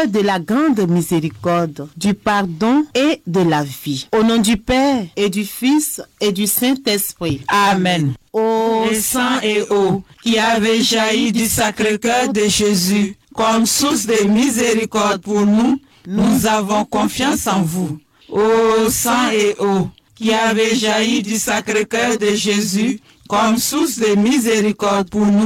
cœur de la grande miséricorde, du pardon et de la vie. Au nom du Père et du Fils et du Saint-Esprit. Amen. Ô Sang et eau qui avait jailli du Sacré-Cœur de Jésus, comme source de miséricorde pour nous, nous avons confiance en vous. Ô sang et eau qui avait jailli du Sacré-Cœur de Jésus, comme source de miséricorde pour nous,